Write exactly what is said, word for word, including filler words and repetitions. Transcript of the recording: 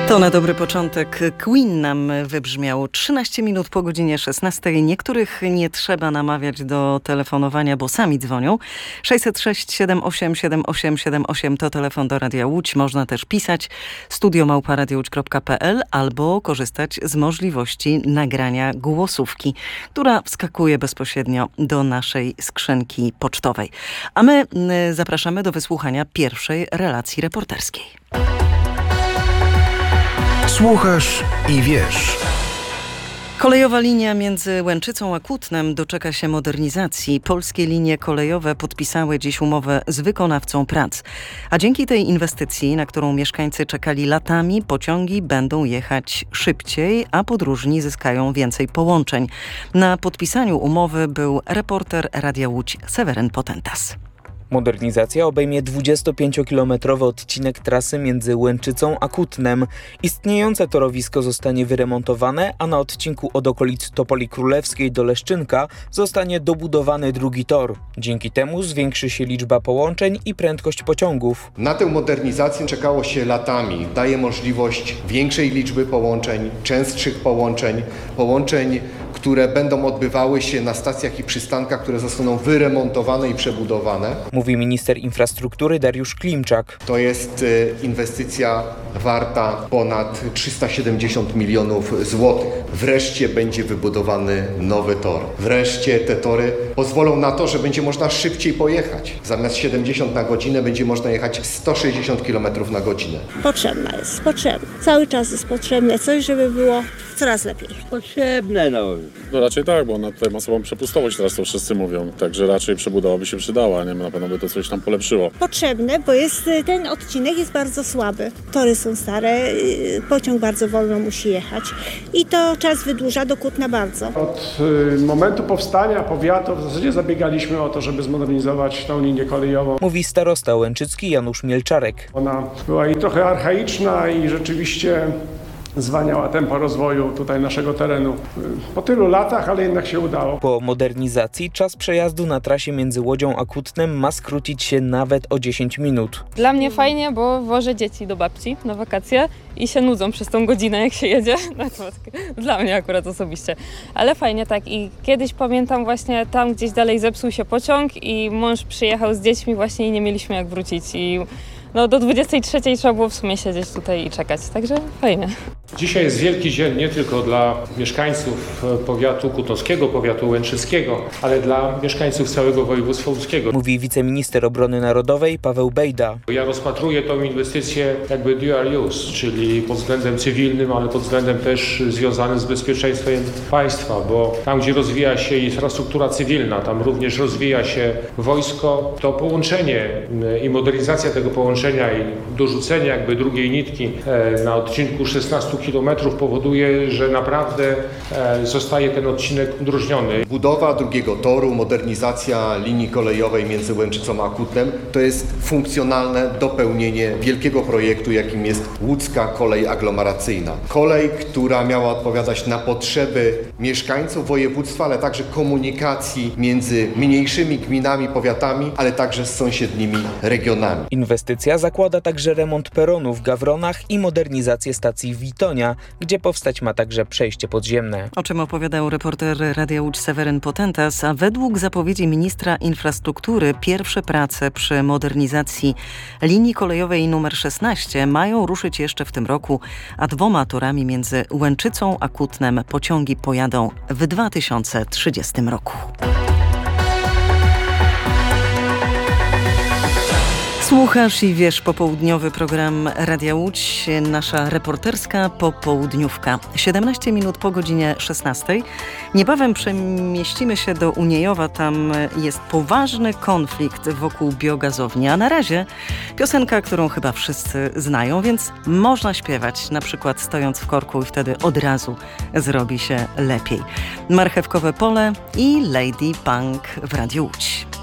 To na dobry początek Queen nam wybrzmiał trzynaście minut po godzinie szesnastej. Niektórych nie trzeba namawiać do telefonowania, bo sami dzwonią. sześćset sześć siedem osiem siedem osiem siedem osiem to telefon do Radia Łódź. Można też pisać studio małpa radio łódź kropka p l albo korzystać z możliwości nagrania głosówki, która wskakuje bezpośrednio do naszej skrzynki pocztowej. A my zapraszamy do wysłuchania pierwszej relacji reporterskiej. Słuchasz i wiesz. Kolejowa linia między Łęczycą a Kutnem doczeka się modernizacji. Polskie linie kolejowe podpisały dziś umowę z wykonawcą prac. A dzięki tej inwestycji, na którą mieszkańcy czekali latami, pociągi będą jechać szybciej, a podróżni zyskają więcej połączeń. Na podpisaniu umowy był reporter Radia Łódź Seweryn Potentas. Modernizacja obejmie dwudziestopięciokilometrowy odcinek trasy między Łęczycą a Kutnem. Istniejące torowisko zostanie wyremontowane, a na odcinku od okolic Topoli Królewskiej do Leszczynka zostanie dobudowany drugi tor. Dzięki temu zwiększy się liczba połączeń i prędkość pociągów. Na tę modernizację czekało się latami. Daje możliwość większej liczby połączeń, częstszych połączeń, połączeń, które będą odbywały się na stacjach i przystankach, które zostaną wyremontowane i przebudowane. Mówi minister infrastruktury Dariusz Klimczak. To jest inwestycja warta ponad trzysta siedemdziesiąt milionów złotych. Wreszcie będzie wybudowany nowy tor. Wreszcie te tory pozwolą na to, że będzie można szybciej pojechać. Zamiast siedemdziesiąt na godzinę będzie można jechać sto sześćdziesiąt kilometrów na godzinę. Potrzebna jest, potrzebna. Cały czas jest potrzebne coś, żeby było coraz lepiej. Potrzebne, no. No raczej tak, bo ona tutaj ma sobą przepustowość, teraz to wszyscy mówią. Także raczej przebudowa by się przydała, nie? Na pewno by to coś tam polepszyło. Potrzebne, bo jest, ten odcinek jest bardzo słaby. Tory są stare, pociąg bardzo wolno musi jechać i to czas wydłuża do Kutna bardzo. Od y, momentu powstania powiatu w zasadzie zabiegaliśmy o to, żeby zmodernizować tą linię kolejową. Mówi starosta łęczycki Janusz Mielczarek. Ona była i trochę archaiczna i rzeczywiście zwalniała tempo rozwoju tutaj naszego terenu. Po tylu latach, ale jednak się udało. Po modernizacji czas przejazdu na trasie między Łodzią a Kutnem ma skrócić się nawet o dziesięć minut. Dla mnie fajnie, bo wożę dzieci do babci na wakacje i się nudzą przez tą godzinę, jak się jedzie. Dla mnie akurat osobiście. Ale fajnie tak i kiedyś pamiętam właśnie tam gdzieś dalej zepsuł się pociąg i mąż przyjechał z dziećmi właśnie i nie mieliśmy jak wrócić i no do dwudziestej trzeciej trzeba było w sumie siedzieć tutaj i czekać, także fajnie. Dzisiaj jest wielki dzień nie tylko dla mieszkańców powiatu kutnowskiego, powiatu łęczyckiego, ale dla mieszkańców całego województwa łódzkiego. Mówi wiceminister obrony narodowej Paweł Bejda. Ja rozpatruję tą inwestycję jakby dual use, czyli pod względem cywilnym, ale pod względem też związanym z bezpieczeństwem państwa, bo tam, gdzie rozwija się infrastruktura cywilna, tam również rozwija się wojsko, to połączenie i modernizacja tego połączenia i dorzucenie jakby drugiej nitki na odcinku szesnastu kilometrów powoduje, że naprawdę zostaje ten odcinek udrożniony. Budowa drugiego toru, modernizacja linii kolejowej między Łęczycą a Kutnem to jest funkcjonalne dopełnienie wielkiego projektu, jakim jest łódzka kolej aglomeracyjna. Kolej, która miała odpowiadać na potrzeby mieszkańców województwa, ale także komunikacji między mniejszymi gminami, powiatami, ale także z sąsiednimi regionami. Inwestycja zakłada także remont peronu w Gawronach i modernizację stacji Witonia, gdzie powstać ma także przejście podziemne. O czym opowiadał reporter Radia Łódź Seweryn Potentas, a według zapowiedzi ministra infrastruktury pierwsze prace przy modernizacji linii kolejowej numer szesnaście mają ruszyć jeszcze w tym roku, a dwoma torami między Łęczycą a Kutnem pociągi pojadą w dwa tysiące trzydziestym roku. Słuchasz i wiesz popołudniowy program Radia Łódź, nasza reporterska popołudniówka. siedemnaście minut po godzinie szesnastej. Niebawem przemieścimy się do Uniejowa. Tam jest poważny konflikt wokół biogazowni, a na razie piosenka, którą chyba wszyscy znają, więc można śpiewać, na przykład stojąc w korku i wtedy od razu zrobi się lepiej. Marchewkowe pole i Lady Punk w Radiu Łódź.